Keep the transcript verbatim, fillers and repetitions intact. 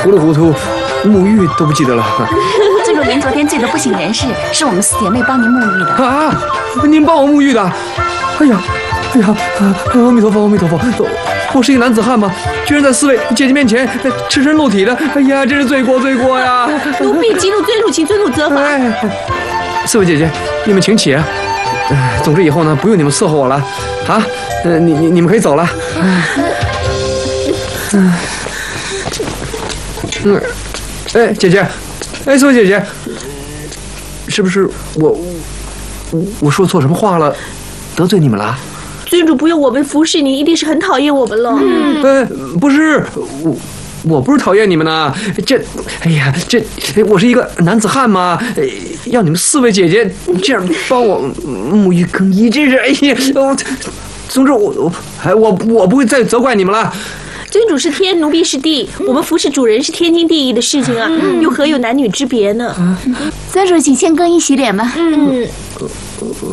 糊里糊涂，沐浴都不记得了。 尊主，您昨天醉得不省人事，是我们四姐妹帮您沐浴的。 啊，您帮我沐浴的？哎呀，哎呀，阿弥陀佛，阿弥陀佛！我是一个男子汉嘛，居然在四位姐姐面前赤身露体的，哎呀，真是罪过罪过呀！ 奴婢激怒尊主，请尊主责罚。 哎，四位姐姐，你们请起啊！呃，总之以后呢，不用你们伺候我了，啊，呃，你你你们可以走了。嗯，嗯，哎，姐姐，哎，四位姐姐，是不是我我我说错什么话了，得罪你们了？ 尊主不用我们服侍你，一定是很讨厌我们了。 嗯，呃，不是我。我不是讨厌你们呐，这，哎呀，这我是一个男子汉嘛，要你们四位姐姐这样帮我沐浴更衣，真是，哎呀，我，总之我我哎我我不会再责怪你们了。 尊主是天，奴婢是地，我们服侍主人是天经地义的事情啊，又何有男女之别呢？ 尊主，请先更衣洗脸吧。 嗯。